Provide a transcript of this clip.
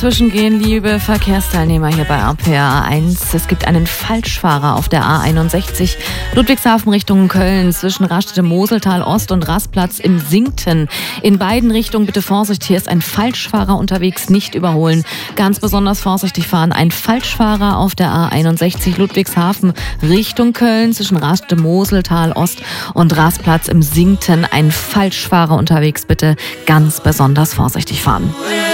Zwischengehen, liebe Verkehrsteilnehmer hier bei RPR 1. Es gibt einen Falschfahrer auf der A61 Ludwigshafen Richtung Köln zwischen Raststätte-Moseltal Ost und Rastplatz im Sinkten. In beiden Richtungen bitte Vorsicht, hier ist ein Falschfahrer unterwegs, nicht überholen. Ganz besonders vorsichtig fahren. Ein Falschfahrer auf der A61 Ludwigshafen Richtung Köln zwischen Raststätte-Moseltal Ost und Rastplatz im Sinkten. Ein Falschfahrer unterwegs, bitte ganz besonders vorsichtig fahren.